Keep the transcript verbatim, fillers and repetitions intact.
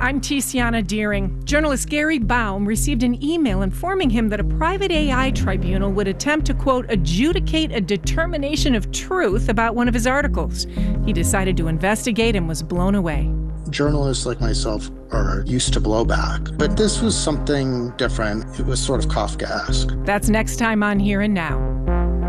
I'm Tiziana Deering. Journalist Gary Baum received an email informing him that a private A I tribunal would attempt to, quote, adjudicate a determination of truth about one of his articles. He decided to investigate and was blown away. Journalists like myself are used to blowback, but this was something different. It was sort of Kafkaesque. That's next time on Here and Now.